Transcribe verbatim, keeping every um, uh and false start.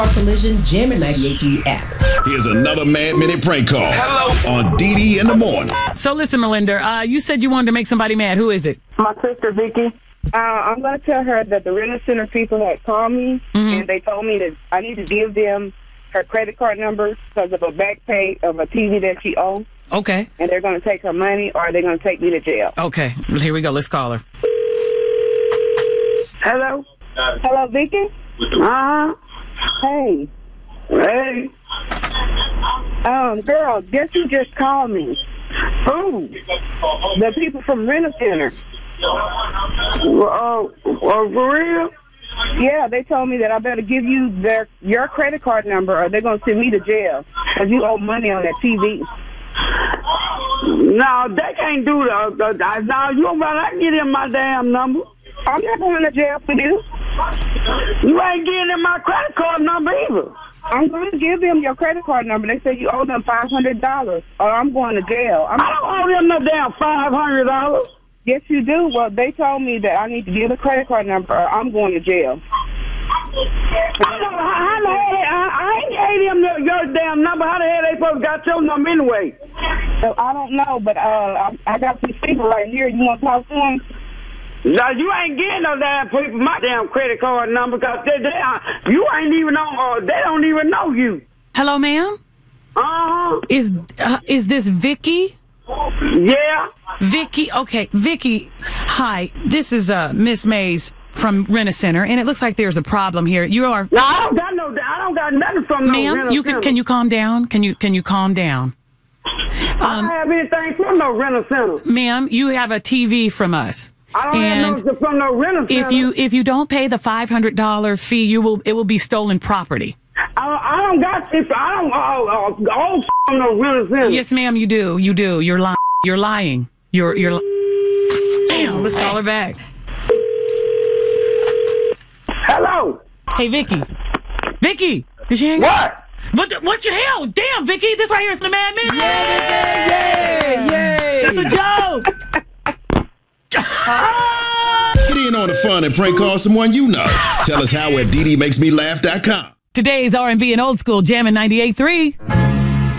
Collision Jamming ninety-eight point three app. Here's another Mad Minute prank call. Hello. On D D in the morning. So listen, Melinda, uh, you said you wanted to make somebody mad. Who is it? My sister, Vicky. Uh, I'm going to tell her that the Rent Center people had called me, mm-hmm. and they told me that I need to give them her credit card number because of a back pay of a T V that she owns. Okay. And they're going to take her money, or they're going to take me to jail. Okay. Well, here we go. Let's call her. Hello? Hello, Vicky? Uh-huh. Hey. Hey. Um, girl, guess who just called me? Who? The people from Rent Center. Uh, uh, for real? Yeah, they told me that I better give you their your credit card number or they're going to send me to jail because you owe money on that T V. No, they can't do that. Uh, uh, no, you don't better give them my damn number. I'm not going to jail for this. You ain't giving them my credit card number either. I'm going to give them your credit card number. They said you owe them five hundred dollars or I'm going to jail. I'm I don't owe them no damn five hundred dollars. Yes, you do. Well, they told me that I need to give the credit card number or I'm going to jail. I don't know how the hell they, I, I ain't gave them your damn number. How the hell they supposed to got your number anyway? So, I don't know, but uh, I, I got some people right here. You want to talk to them? No, you ain't getting no damn people my damn credit card number because they, they, uh, you ain't even on. Uh, they don't even know you. Hello, ma'am. Uh huh. Is uh, is this Vicky? Yeah. Vicky. Okay, Vicky. Hi. This is uh Miss Mays from Rent Center, and it looks like there's a problem here. You are. No, I don't got no. I don't got nothing from no ma'am. You can. Can you calm down? Can you? Can you calm down? Um, I don't have anything from no Rent Center. Ma'am, you have a T V from us. I don't and have no from no Rent Center. If you if you don't pay the five hundred dollar fee, you will it will be stolen property. I, I don't got this. I don't. Uh, uh, all from no Rent Center. Yes, ma'am. You do. You do. You're lying. You're lying. You're you're. Li- Damn. Let's call her back. Hello. Hey, Vicky. Vicky. Did she hang What? Up? What? What your hell? Damn, Vicky. This right here is the Mad Minute. Yay! Yay! Yay! That's a joke. Get in on the fun and prank call someone you know. Tell us how at D D makes me laugh dot com. Today's R and B and old school jamming ninety-eight point three.